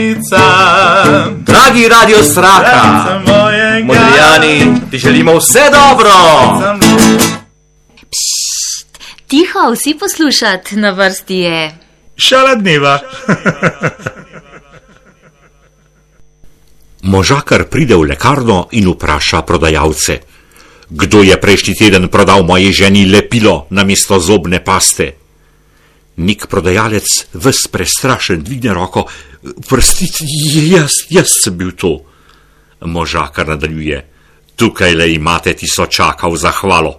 Dragi Radio Straha, Modrijani, ti želimo vse dobro. Pšt, tiho, vsi poslušat, na vrsti je Šala dneva. Možakar pride v lekarno in vpraša prodajalce: kdo je prejšnji teden prodal moji ženi lepilo namesto zobne paste? Nek prodajalec, ves prestrašen, dvigne roko: prostite, jaz sem bil to. Možakar nadaljuje: tukaj le imate tisočaka v zahvalo.